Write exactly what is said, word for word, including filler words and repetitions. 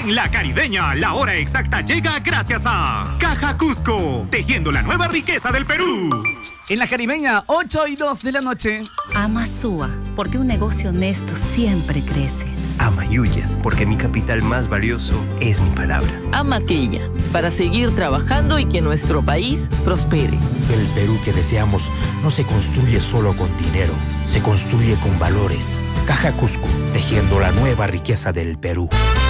En La Caribeña, la hora exacta llega gracias a Caja Cusco, tejiendo la nueva riqueza del Perú. En La Caribeña, ocho y dos de la noche. Ama Sua, porque un negocio honesto siempre crece. Ama Yuya, porque mi capital más valioso es mi palabra. Ama Quilla, para seguir trabajando y que nuestro país prospere. El Perú que deseamos no se construye solo con dinero, se construye con valores. Caja Cusco, tejiendo la nueva riqueza del Perú.